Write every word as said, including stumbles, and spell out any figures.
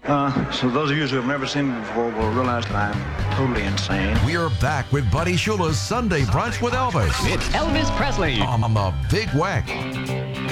Uh, so those of you who have never seen me before will realize that I'm totally insane. We are back with Buddy Shula's Sunday Brunch with Elvis It's Elvis Presley on the Big Wack.